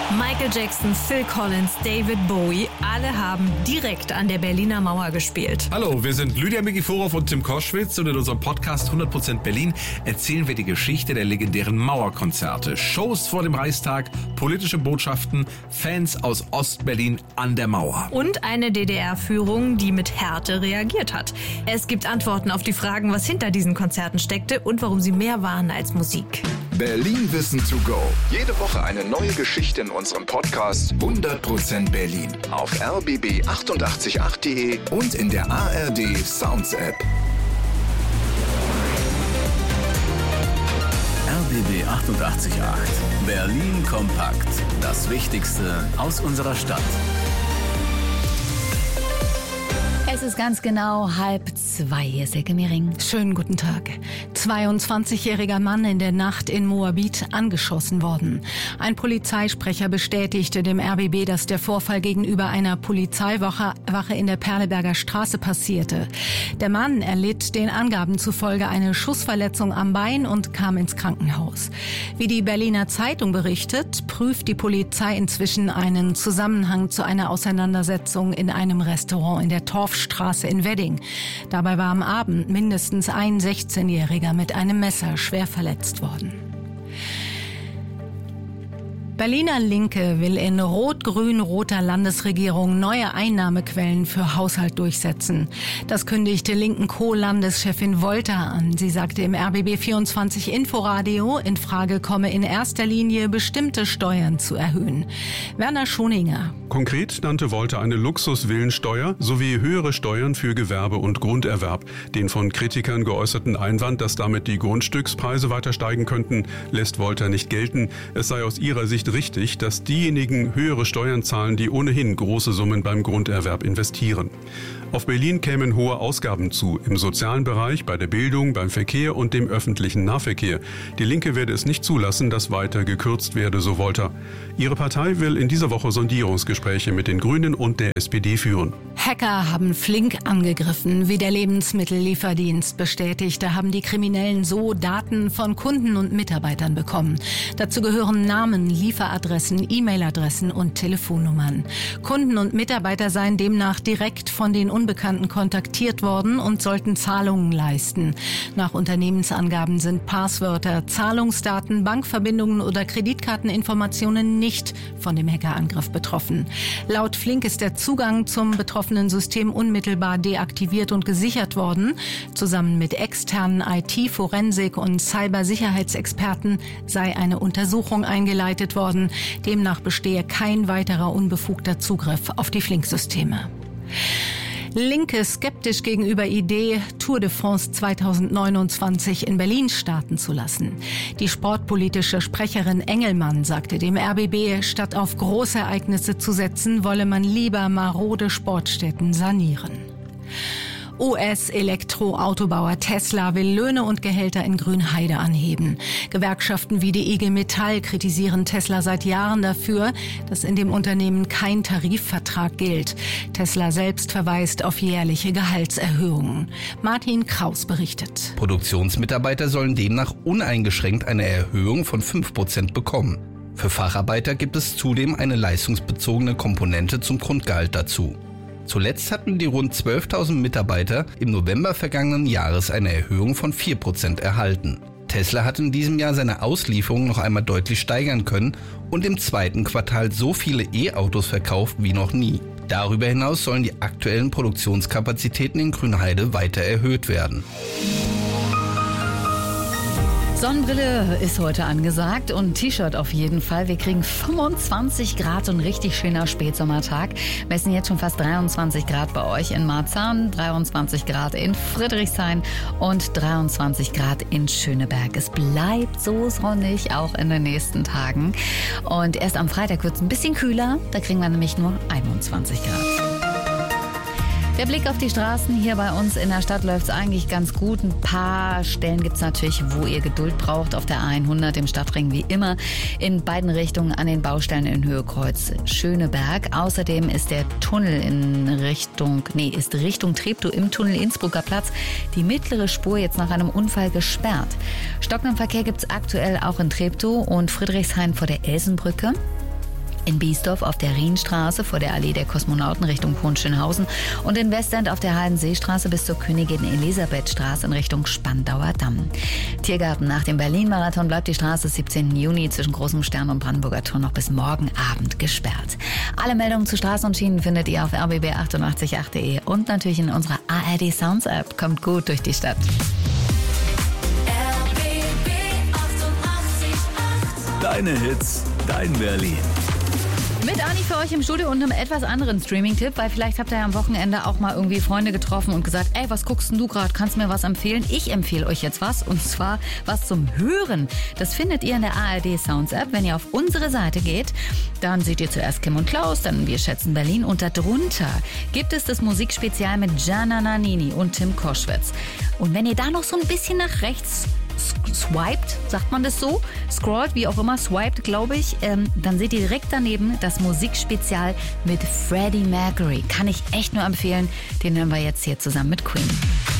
Michael Jackson, Phil Collins, David Bowie, alle haben direkt an der Berliner Mauer gespielt. Hallo, wir sind Lydia Mikiforov und Tim Koschwitz und in unserem Podcast 100% Berlin erzählen wir die Geschichte der legendären Mauerkonzerte, Shows vor dem Reichstag, politische Botschaften, Fans aus Ostberlin an der Mauer. Und eine DDR-Führung, die mit Härte reagiert hat. Es gibt Antworten auf die Fragen, was hinter diesen Konzerten steckte und warum sie mehr waren als Musik. Berlin Wissen to go. Jede Woche eine neue Geschichte in unserem Podcast 100% Berlin. Auf rbb888.de und in der ARD Sounds App. RBB 888. Berlin kompakt. Das Wichtigste aus unserer Stadt. Es ist ganz genau 1:30. Hier ist Silke Mehring. Schönen guten Tag. 22-jähriger Mann in der Nacht in Moabit angeschossen worden. Ein Polizeisprecher bestätigte dem RBB, dass der Vorfall gegenüber einer Polizeiwache in der Perleberger Straße passierte. Der Mann erlitt den Angaben zufolge eine Schussverletzung am Bein und kam ins Krankenhaus. Wie die Berliner Zeitung berichtet, prüft die Polizei inzwischen einen Zusammenhang zu einer Auseinandersetzung in einem Restaurant in der Torfstraße in Wedding. Dabei war am Abend mindestens ein 16-Jähriger mit einem Messer schwer verletzt worden. Berliner Linke will in rot-grün-roter Landesregierung neue Einnahmequellen für Haushalt durchsetzen. Das kündigte linken Co-Landeschefin Wolter an. Sie sagte im RBB24 Inforadio, in Frage komme in erster Linie bestimmte Steuern zu erhöhen. Werner Schoninger. Konkret nannte Wolter eine Luxusvillensteuer sowie höhere Steuern für Gewerbe und Grunderwerb. Den von Kritikern geäußerten Einwand, dass damit die Grundstückspreise weiter steigen könnten, lässt Wolter nicht gelten. Es sei aus ihrer Sicht richtig, dass diejenigen höhere Steuern zahlen, die ohnehin große Summen beim Grunderwerb investieren. Auf Berlin kämen hohe Ausgaben zu, im sozialen Bereich, bei der Bildung, beim Verkehr und dem öffentlichen Nahverkehr. Die Linke werde es nicht zulassen, dass weiter gekürzt werde, so Wolter. Ihre Partei will in dieser Woche Sondierungsgespräche mit den Grünen und der SPD führen. Hacker haben flink angegriffen, wie der Lebensmittellieferdienst bestätigte, haben die Kriminellen so Daten von Kunden und Mitarbeitern bekommen. Dazu gehören Namen, Lieferadressen, E-Mail-Adressen und Telefonnummern. Kunden und Mitarbeiter seien demnach direkt von den Unbekannten kontaktiert worden und sollten Zahlungen leisten. Nach Unternehmensangaben sind Passwörter, Zahlungsdaten, Bankverbindungen oder Kreditkarteninformationen nicht von dem Hackerangriff betroffen. Laut Flink ist der Zugang zum betroffenen System unmittelbar deaktiviert und gesichert worden. Zusammen mit externen IT-Forensik- und Cybersicherheitsexperten sei eine Untersuchung eingeleitet worden. Demnach bestehe kein weiterer unbefugter Zugriff auf die Flink-Systeme. Linke skeptisch gegenüber Idee, Tour de France 2029 in Berlin starten zu lassen. Die sportpolitische Sprecherin Engelmann sagte dem RBB, statt auf Großereignisse zu setzen, wolle man lieber marode Sportstätten sanieren. US-Elektroautobauer Tesla will Löhne und Gehälter in Grünheide anheben. Gewerkschaften wie die IG Metall kritisieren Tesla seit Jahren dafür, dass in dem Unternehmen kein Tarifvertrag gilt. Tesla selbst verweist auf jährliche Gehaltserhöhungen. Martin Kraus berichtet. Produktionsmitarbeiter sollen demnach uneingeschränkt eine Erhöhung von 5% bekommen. Für Facharbeiter gibt es zudem eine leistungsbezogene Komponente zum Grundgehalt dazu. Zuletzt hatten die rund 12.000 Mitarbeiter im November vergangenen Jahres eine Erhöhung von 4% erhalten. Tesla hat in diesem Jahr seine Auslieferung noch einmal deutlich steigern können und im zweiten Quartal so viele E-Autos verkauft wie noch nie. Darüber hinaus sollen die aktuellen Produktionskapazitäten in Grünheide weiter erhöht werden. Sonnenbrille ist heute angesagt und T-Shirt auf jeden Fall. Wir kriegen 25 Grad und ein richtig schöner Spätsommertag. Messen jetzt schon fast 23 Grad bei euch in Marzahn, 23 Grad in Friedrichshain und 23 Grad in Schöneberg. Es bleibt so sonnig, auch in den nächsten Tagen. Und erst am Freitag wird es ein bisschen kühler. Da kriegen wir nämlich nur 21 Grad. Der Blick auf die Straßen hier bei uns in der Stadt läuft es eigentlich ganz gut. Ein paar Stellen gibt es natürlich, wo ihr Geduld braucht. Auf der A100 im Stadtring wie immer. In beiden Richtungen an den Baustellen in Höhe-Kreuz Schöneberg. Außerdem ist der Tunnel Richtung Treptow im Tunnel Innsbrucker Platz die mittlere Spur jetzt nach einem Unfall gesperrt. Stockenden Verkehr gibt es aktuell auch in Treptow und Friedrichshain vor der Elsenbrücke. In Biesdorf auf der Rienstraße vor der Allee der Kosmonauten Richtung Hohenschönhausen und in Westend auf der Haldenseestraße bis zur Königin Elisabeth-Straße in Richtung Spandauer Damm. Tiergarten nach dem Berlin-Marathon bleibt die Straße 17. Juni zwischen Großem Stern und Brandenburger Tor noch bis morgen Abend gesperrt. Alle Meldungen zu Straßen und Schienen findet ihr auf rbb888.de und natürlich in unserer ARD Sounds App. Kommt gut durch die Stadt. RBB 88.8. Deine Hits, dein Berlin. Mit Anni für euch im Studio und einem etwas anderen Streaming-Tipp, weil vielleicht habt ihr ja am Wochenende auch mal irgendwie Freunde getroffen und gesagt, ey, was guckst denn du gerade? Kannst du mir was empfehlen? Ich empfehle euch jetzt was, und zwar was zum Hören. Das findet ihr in der ARD Sounds App. Wenn ihr auf unsere Seite geht, dann seht ihr zuerst Kim und Klaus, dann Wir schätzen Berlin und darunter gibt es das Musikspezial mit Gianna Nannini und Tim Koschwitz. Und wenn ihr da noch so ein bisschen nach rechts swiped, sagt man das so? Scrollt, wie auch immer, swiped, glaube ich. Dann seht ihr direkt daneben das Musikspezial mit Freddie Mercury. Kann ich echt nur empfehlen. Den hören wir jetzt hier zusammen mit Queen.